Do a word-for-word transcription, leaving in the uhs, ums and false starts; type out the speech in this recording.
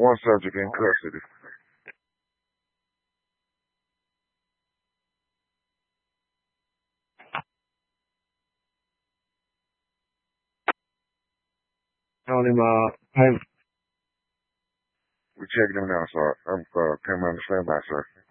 One subject in custody. Tony, uh, hey, We're checking him now, sir. I'm uh, coming on the standby, sir.